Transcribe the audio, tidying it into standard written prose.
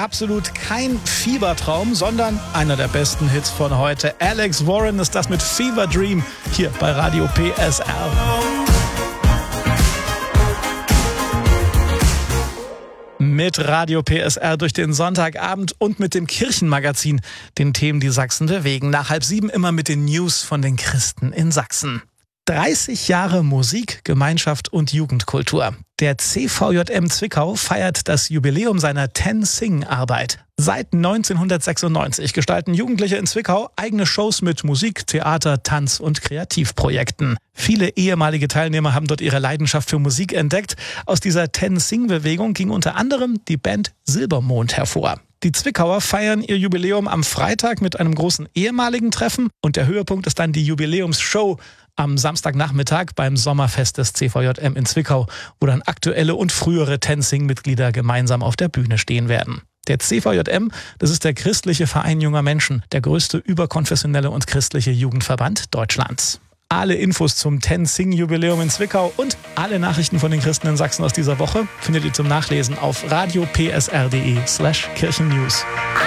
absolut kein Fiebertraum, sondern einer der besten Hits von heute. Alex Warren ist das mit Fever Dream hier bei Radio PSR. Mit Radio PSR durch den Sonntagabend und mit dem Kirchenmagazin, den Themen, die Sachsen bewegen. Nach 6:30 immer mit den News von den Christen in Sachsen. 30 Jahre Musik, Gemeinschaft und Jugendkultur. Der CVJM Zwickau feiert das Jubiläum seiner 10-Sing-Arbeit. Seit 1996 gestalten Jugendliche in Zwickau eigene Shows mit Musik, Theater, Tanz und Kreativprojekten. Viele ehemalige Teilnehmer haben dort ihre Leidenschaft für Musik entdeckt. Aus dieser 10-Sing-Bewegung ging unter anderem die Band Silbermond hervor. Die Zwickauer feiern ihr Jubiläum am Freitag mit einem großen ehemaligen Treffen und der Höhepunkt ist dann die Jubiläumsshow am Samstagnachmittag beim Sommerfest des CVJM in Zwickau, wo dann aktuelle und frühere 10-Sing-Mitglieder gemeinsam auf der Bühne stehen werden. Der CVJM, das ist der christliche Verein junger Menschen, der größte überkonfessionelle und christliche Jugendverband Deutschlands. Alle Infos zum 10-Sing-Jubiläum in Zwickau und alle Nachrichten von den Christen in Sachsen aus dieser Woche findet ihr zum Nachlesen auf radiopsr.de/Kirchennews.